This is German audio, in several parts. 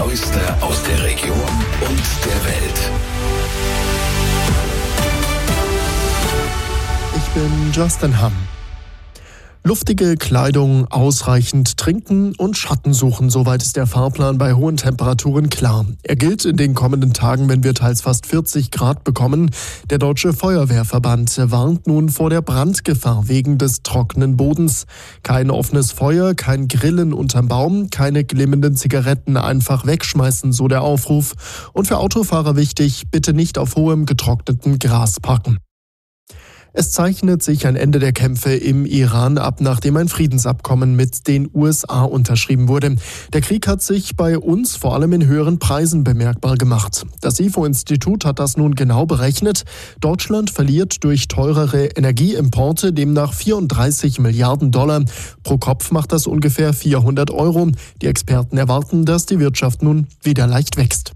Neueste aus der Region und der Welt. Ich bin Justin Hamm. Luftige Kleidung, ausreichend trinken und Schatten suchen, soweit ist der Fahrplan bei hohen Temperaturen klar. Er gilt in den kommenden Tagen, wenn wir teils fast 40 Grad bekommen. Der Deutsche Feuerwehrverband warnt nun vor der Brandgefahr wegen des trockenen Bodens. Kein offenes Feuer, kein Grillen unterm Baum, keine glimmenden Zigaretten einfach wegschmeißen, so der Aufruf. Und für Autofahrer wichtig, bitte nicht auf hohem getrockneten Gras parken. Es zeichnet sich ein Ende der Kämpfe im Iran ab, nachdem ein Friedensabkommen mit den USA unterschrieben wurde. Der Krieg hat sich bei uns vor allem in höheren Preisen bemerkbar gemacht. Das IFO-Institut hat das nun genau berechnet. Deutschland verliert durch teurere Energieimporte demnach 34 Milliarden $. Pro Kopf macht das ungefähr 400 €. Die Experten erwarten, dass die Wirtschaft nun wieder leicht wächst.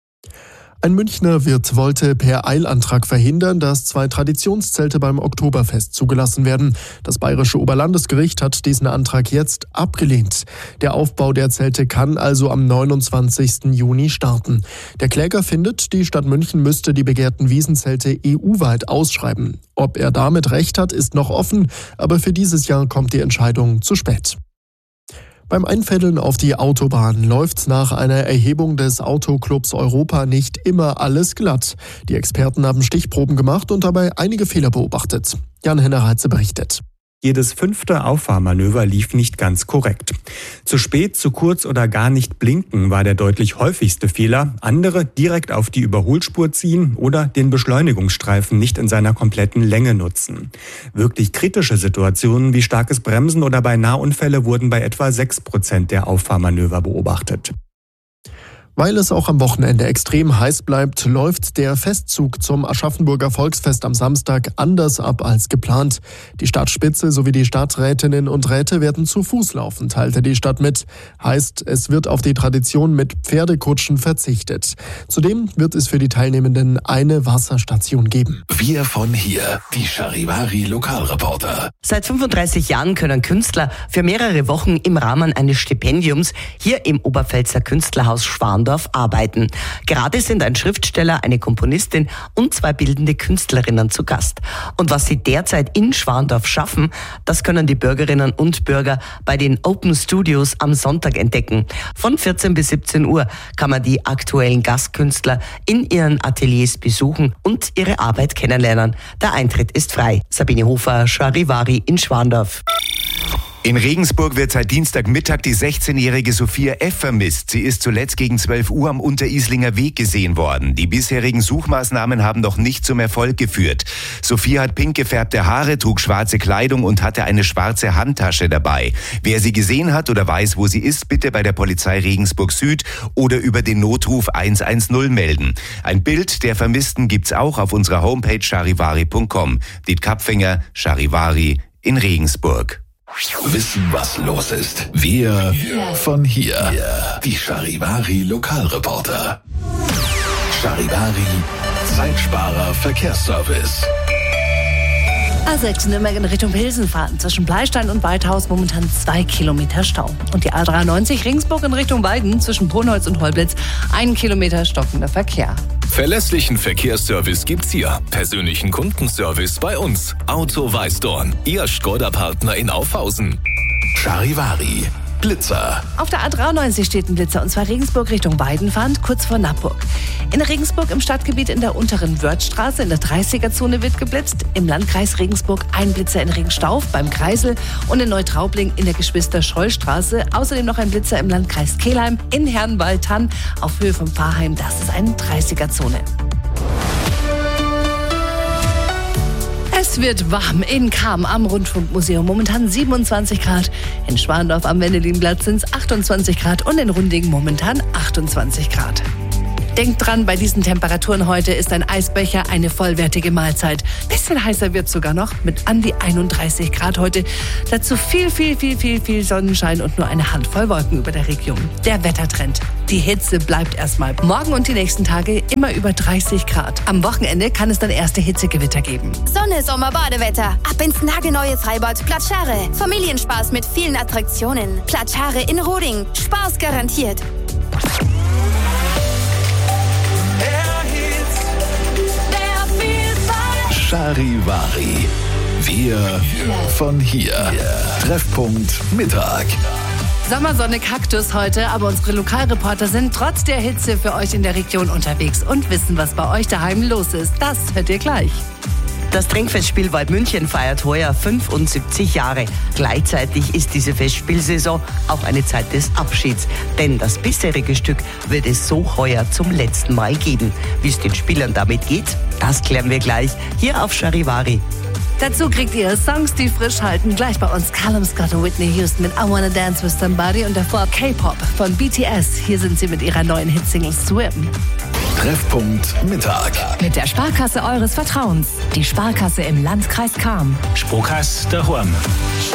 Ein Münchner Wirt wollte per Eilantrag verhindern, dass 2 Traditionszelte beim Oktoberfest zugelassen werden. Das Bayerische Oberlandesgericht hat diesen Antrag jetzt abgelehnt. Der Aufbau der Zelte kann also am 29. Juni starten. Der Kläger findet, die Stadt München müsste die begehrten Wiesenzelte EU-weit ausschreiben. Ob er damit recht hat, ist noch offen, aber für dieses Jahr kommt die Entscheidung zu spät. Beim Einfädeln auf die Autobahn läuft nach einer Erhebung des Autoclubs Europa nicht immer alles glatt. Die Experten haben Stichproben gemacht und dabei einige Fehler beobachtet. Jan-Henner Reitze berichtet. Jedes 5. Auffahrmanöver lief nicht ganz korrekt. Zu spät, zu kurz oder gar nicht blinken war der deutlich häufigste Fehler. Andere direkt auf die Überholspur ziehen oder den Beschleunigungsstreifen nicht in seiner kompletten Länge nutzen. Wirklich kritische Situationen wie starkes Bremsen oder beinahe Unfälle wurden bei etwa 6% der Auffahrmanöver beobachtet. Weil es auch am Wochenende extrem heiß bleibt, läuft der Festzug zum Aschaffenburger Volksfest am Samstag anders ab als geplant. Die Stadtspitze sowie die Stadträtinnen und Räte werden zu Fuß laufen, teilte die Stadt mit. Heißt, es wird auf die Tradition mit Pferdekutschen verzichtet. Zudem wird es für die Teilnehmenden eine Wasserstation geben. Wir von hier, die Charivari Lokalreporter. Seit 35 Jahren können Künstler für mehrere Wochen im Rahmen eines Stipendiums hier im Oberpfälzer Künstlerhaus Schwandorf arbeiten. Gerade sind ein Schriftsteller, eine Komponistin und 2 bildende Künstlerinnen zu Gast. Und was sie derzeit in Schwandorf schaffen, das können die Bürgerinnen und Bürger bei den Open Studios am Sonntag entdecken. Von 14 bis 17 Uhr kann man die aktuellen Gastkünstler in ihren Ateliers besuchen und ihre Arbeit kennenlernen. Der Eintritt ist frei. Sabine Hofer, Charivari in Schwandorf. In Regensburg wird seit Dienstagmittag die 16-jährige Sophia F. vermisst. Sie ist zuletzt gegen 12 Uhr am Unterislinger Weg gesehen worden. Die bisherigen Suchmaßnahmen haben noch nicht zum Erfolg geführt. Sophia hat pink gefärbte Haare, trug schwarze Kleidung und hatte eine schwarze Handtasche dabei. Wer sie gesehen hat oder weiß, wo sie ist, bitte bei der Polizei Regensburg Süd oder über den Notruf 110 melden. Ein Bild der Vermissten gibt's auch auf unserer Homepage charivari.com. Diet Kapfinger, Charivari in Regensburg. Wissen, was los ist. Wir von hier. Die Charivari Lokalreporter. Charivari Zeitsparer Verkehrsservice. A6 Nürnberg in Richtung Pilsen fahren. Zwischen Bleistein und Weidhaus momentan 2 Kilometer Stau. Und die A93 Regensburg in Richtung Weiden zwischen Ponholz und Holblitz 1 Kilometer stockender Verkehr. Verlässlichen Verkehrsservice gibt's hier. Persönlichen Kundenservice bei uns. Auto Weißdorn, Ihr Škoda-Partner in Aufhausen. Charivari Blitzer. Auf der A93 steht ein Blitzer, und zwar Regensburg Richtung Weidenfahrt, kurz vor Nappburg. In Regensburg im Stadtgebiet in der unteren Wörthstraße in der 30er-Zone wird geblitzt. Im Landkreis Regensburg ein Blitzer in Regenstauf beim Kreisel und in Neutraubling in der Geschwister-Scholl-Straße. Außerdem noch ein Blitzer im Landkreis Kelheim in Herrenwald-Tann auf Höhe vom Pfarrheim. Das ist eine 30er-Zone. Es wird warm in Cham am Rundfunkmuseum. Momentan 27 Grad. In Schwandorf am Wendelinplatz sind es 28 Grad und in Runding momentan 28 Grad. Denkt dran, bei diesen Temperaturen heute ist ein Eisbecher eine vollwertige Mahlzeit. Bisschen heißer wird sogar noch mit an die 31 Grad heute. Dazu viel Sonnenschein und nur eine Handvoll Wolken über der Region. Der Wettertrend. Die Hitze bleibt erstmal. Morgen und die nächsten Tage immer über 30 Grad. Am Wochenende kann es dann erste Hitzegewitter geben. Sonne, Sommer, Badewetter. Ab ins nagelneue Freibad Platschare. Familienspaß mit vielen Attraktionen. Platschare in Roding. Spaß garantiert. Charivari. Wir von hier. Treffpunkt Mittag. Sommersonne Kaktus heute, aber unsere Lokalreporter sind trotz der Hitze für euch in der Region unterwegs und wissen, was bei euch daheim los ist. Das hört ihr gleich. Das Trinkfestspiel Wald München feiert heuer 75 Jahre. Gleichzeitig ist diese Festspielsaison auch eine Zeit des Abschieds. Denn das bisherige Stück wird es so heuer zum letzten Mal geben. Wie es den Spielern damit geht, das klären wir gleich hier auf Charivari. Dazu kriegt ihr Songs, die frisch halten. Gleich bei uns Callum Scott und Whitney Houston mit I Wanna Dance With Somebody und davor K-Pop von BTS. Hier sind sie mit ihrer neuen Hitsingle Swim. Treffpunkt Mittag. Mit der Sparkasse eures Vertrauens. Die Sparkasse im Landkreis Cham. Sparkasse daheim.